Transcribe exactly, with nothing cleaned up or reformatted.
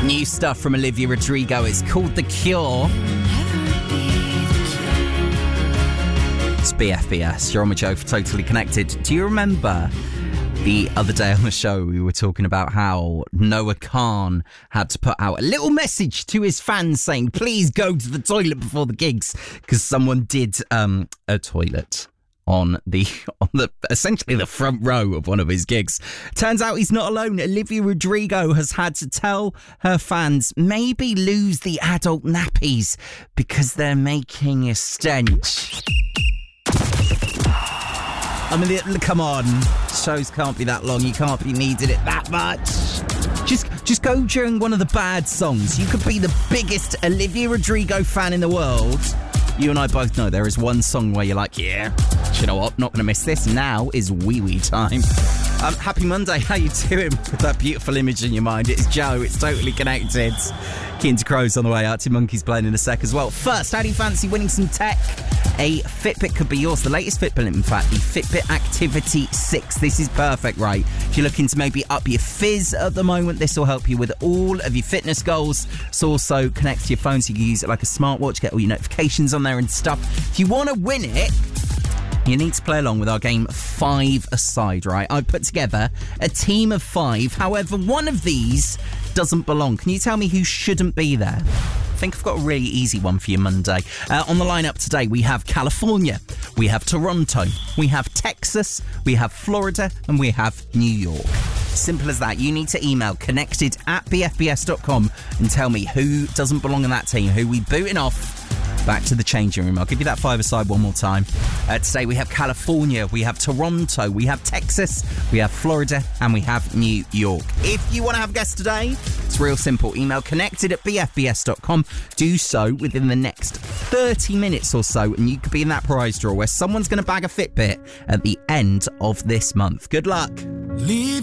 New stuff from Olivia Rodrigo. It's called The Cure. It's B F B S. You're on with Joe for Totally Connected. Do you remember the other day on the show we were talking about how Noah Khan had to put out a little message to his fans saying, please go to the toilet before the gigs, because someone did um, a toilet on the on the essentially the front row of one of his gigs. Turns out he's not alone. Olivia Rodrigo has had to tell her fans maybe lose the adult nappies because they're making a stench. I mean, come on. Shows can't be that long. You can't be needing it that much. Just just go during one of the bad songs. You could be the biggest Olivia Rodrigo fan in the world. You and I both know there is one song where you're like, yeah, do you know what? Not going to miss this. Now is wee wee time. Um, happy Monday. How you doing with that beautiful image in your mind? It's Joe. It's Totally Connected. Kinder Crow's on the way out. Tim Monkey's playing in a sec as well. First, how do you fancy winning some tech? A Fitbit could be yours. The latest Fitbit, in fact, the Fitbit Activity six. This is perfect, right? If you're looking to maybe up your fizz at the moment, this will help you with all of your fitness goals. It's also connects to your phone so you can use it like a smartwatch, get all your notifications on there and stuff. If you want to win it, you need to play along with our game Five Aside, right? I've put together a team of five. However, one of these doesn't belong. Can you tell me who shouldn't be there? I think I've got a really easy one for you Monday. Uh, on the lineup today, we have California, we have Toronto, we have Texas, we have Florida, and we have New York. Simple as that. You need to email connected at b f b s dot com and tell me who doesn't belong in that team, who we booting off. Back to the changing room. I'll give you that five-a-side one more time. Uh, today we have California, we have Toronto, we have Texas, we have Florida, and we have New York. If you want to have guests today, it's real simple. Email connected at b f b s dot com. Do so within the next thirty minutes or so, and you could be in that prize draw where someone's going to bag a Fitbit at the end of this month. Good luck. Leave